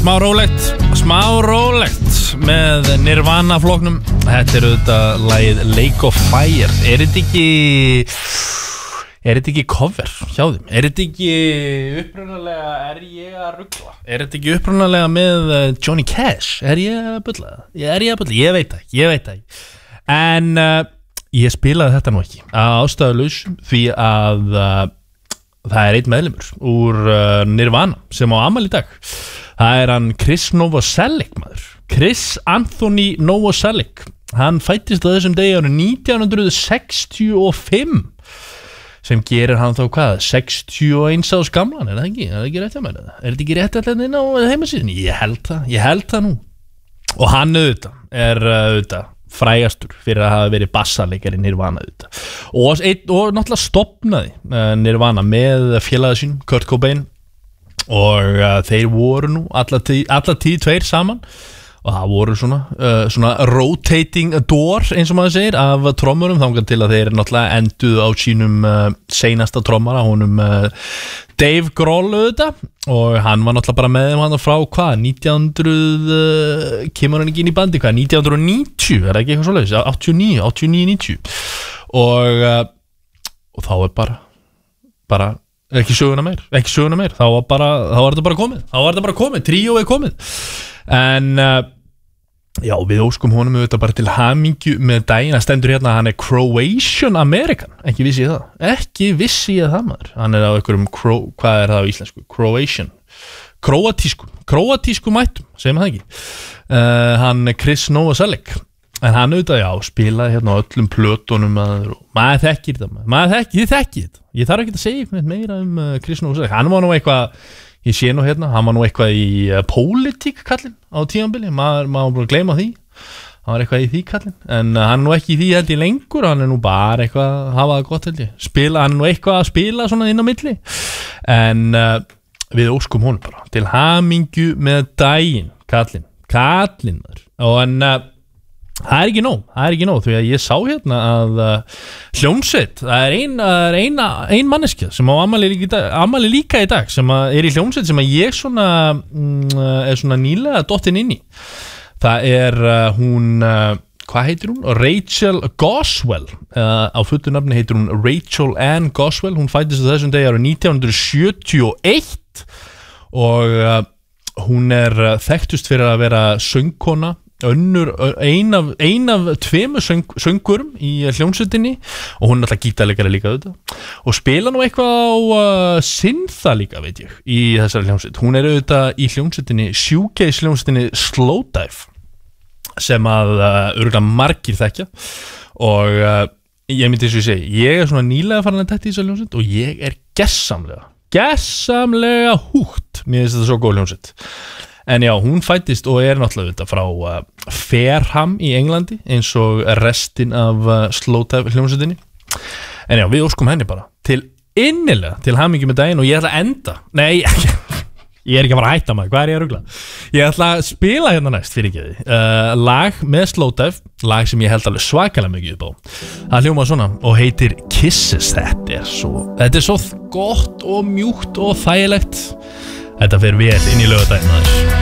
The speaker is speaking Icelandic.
smá rólegt með Nirvana flokknum. Þetta auðvitað lagið Lake of Fire. Er þetta ekki cover hjá þeim? Er þetta ekki upprunalega, er ég að rugla? Er þetta ekki upprunalega með Johnny Cash? Er ég að bulla? Ég veit ekki. En ég spilaði þetta nú ekki ástæðulaus því að það er einn meðlimur úr Nirvana sem á afmæli í dag. Það er hann Chris Novoselic, maður. Chris Anthony Novoselic. Hann fættist á þessum degi árið 1965 sem gerir hann þá hvað? 61 árs gamlan, er það ekki? Er það ekki rétt að mér? Er þetta ekki rétt að inn á heimasíðunni? Ég held það nú. Og hann auðvitað frægastur fyrir að hafa verið bassaleikari Nirvana auðvitað. Og náttúrulega stofnaði Nirvana með félaga sínum, Kurt Cobain, og þeir voru nú alla tíð tveir saman og það voru svona rotating door, eins og maður segir, af trommurum þangað til að þeir náttúrulega enduðu á sínum seinasta trommara, honum Dave Grohl auðvitað, og hann var náttúrulega bara með þeim hann frá hvað, 1900 kemur hann ekki inn í bandi, hvað, 1990, er það ekki eitthvað svoleiðis, 89-90 og þá er bara ekki söguna meir, þá var þetta bara komið, tríó er komið. En já, við óskum honum auðvitað bara til hamingju með daginn. Það stendur hérna að hann er Croatian American, ekki vissi ég það maður. Hann er á einhverjum, hvað er það á íslensku? Króatísku mættum, segir maður það ekki. Hann er Chris Novoselic. En hann auðvitað, já, spilaði hérna á öllum plötunum maður þekkir þetta, þið þekkir þetta. Ég þarf ekki að segja eitthvað meira Chris Novoselic. Hann var nú eitthvað, ég sé nú hérna, hann var nú eitthvað í pólitík kallinn á tímabili, maður bara gleyma því. Hann var eitthvað í því kallinn, en hann er nú ekki í því held ég lengur, hann er nú bara eitthvað að hafa það gott held ég. Hann er nú eitthvað að spila svona inn á milli. En við óskum honum bara til hamingju með daginn, kallinn maður. Og en það er ekki nóg, því að ég sá hérna að hljómsveit, það er ein manneskja sem á afmæli líka í dag, sem er í hljómsveit sem að ég er svona nýlega dottin inn í. Það er hún, hvað heitir hún? Rachel Goswell, á fullu nafni heitir hún Rachel Ann Goswell. Hún fæddist á þessum degi árið 1971 og hún er þekktust fyrir að vera söngkona, ein af tveimur söngurum í hljómsveitinni, og hún er alltaf gítarleikari líka auðvitað, og spila nú eitthvað á syntha líka, veit ég, í þessari hljómsveit. Hún er auðvitað í hljómsveitinni, shoegaze hljómsveitinni Slowdive, sem að örugglega margir þekkja, og ég myndi eins og ég segi, ég er svona nýlega farin að þetta í þessari hljómsveit og ég er gessamlega húgt. Mér finnst þetta svo góð hljómsveit. En já, hún fættist og er náttúrulega frá Fareham í Englandi, eins og restin af Slowdive hljómsveitinni. En já, við óskum henni bara innilega til hamingju með daginn, og ég ætla að enda. Nei, ég er ekki að fara að hætta maður, hvað er ég að rugla? Ég ætla að spila hérna næst, fyrir ekki því. Lag með Slowdive, lag sem ég held alveg svakalega mikið upp á. Það hljómar svona og heitir Kisses. Þetta er svo gott og mjúkt og þægilegt. Þetta fer vel inn í laugardaginn, maður.